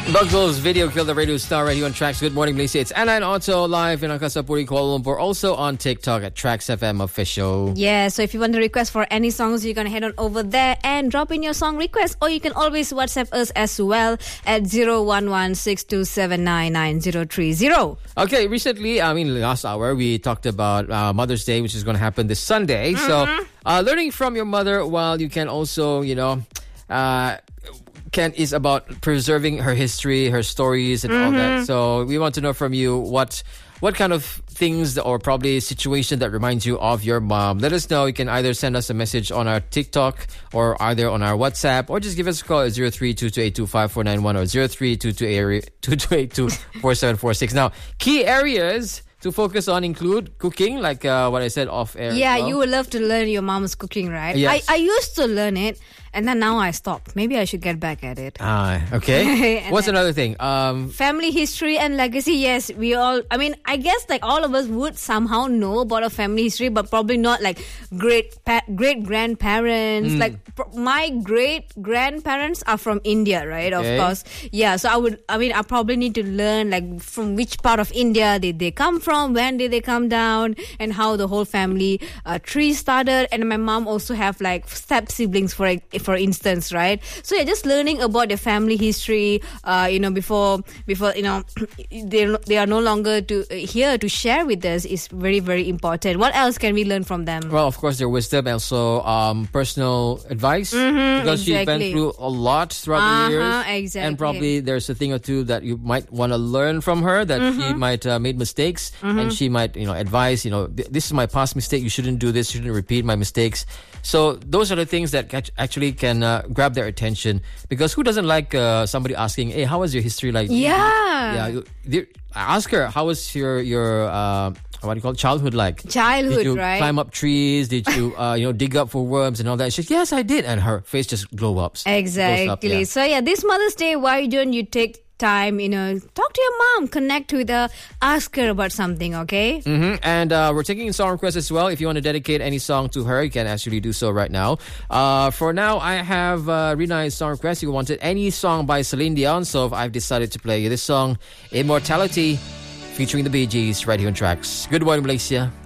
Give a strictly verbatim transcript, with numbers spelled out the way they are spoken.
Buggles video killed the radio star right here on Tracks. Good morning, Malaysia. It's Anna and Otto live in Angkasa Puri, Kuala Lumpur. Also on TikTok at Tracks F M Official. Yeah, so if you want to request for any songs, you can head on over there and drop in your song request. Or you can always WhatsApp us as well at zero one one six two seven nine nine zero three zero. Okay, recently, I mean, last hour, we talked about uh, Mother's Day, which is going to happen this Sunday. Mm-hmm. So, uh, learning from your mother while you can also, you know... Uh, Can is about preserving her history, her stories, and mm-hmm. all that. So we want to know from you what what kind of things or probably situation that reminds you of your mom. Let us know. You can either send us a message on our TikTok or either on our WhatsApp, or just give us a call at zero three two two eight two five four nine one or zero three two two eight two four seven four six. Now, key areas to focus on include cooking, like uh, what I said off air. Yeah, well. You would love to learn your mom's cooking, right? Yes. I, I used to learn it, and then now I stopped. Maybe I should get back at it. Ah, okay. What's another thing? Um, family history and legacy. Yes, we all, I mean, I guess like all of us would somehow know about our family history, but probably not like great pa- great grandparents. Mm. Like pr- my great grandparents are from India, right? Okay. Of course. Yeah, so I would, I mean, I probably need to learn like from which part of India did they come from, when did they come down, and how the whole family uh, tree started. And my mom also have like step siblings, for for instance, right? So yeah, just learning about their family history, uh, you know, before before you know they they are no longer to uh, here to share with us is very very important. What else can we learn from them? Well, of course, their wisdom, also um, personal advice, mm-hmm, because exactly. she's been through a lot throughout uh-huh, the years, exactly. and probably there's a thing or two that you might want to learn from her, that mm-hmm. she might uh, made mistakes, mm-hmm. and she might you know advise, you know, this is my past mistake, you shouldn't do this, you shouldn't repeat my mistakes. So those are the things that actually can uh, grab their attention, because who doesn't like uh, somebody asking, hey, how was your history like? Yeah. Yeah. You, ask her, how was your your uh, what do you call it, childhood like? Childhood, did you right? climb up trees? Did you uh, you know dig up for worms and all that? She said, yes, I did, and her face just glow up. Exactly. Up, yeah. So yeah, this Mother's Day, why don't you take time, you know, talk to your mom, connect with her, ask her about something, okay? Mm-hmm. And uh, we're taking song requests as well. If you want to dedicate any song to her, you can actually do so right now. Uh, for now, I have uh, Rena's song request. You wanted any song by Celine Dion, so I've decided to play you this song, Immortality, featuring the Bee Gees, right here on Tracks. Good morning, Malaysia.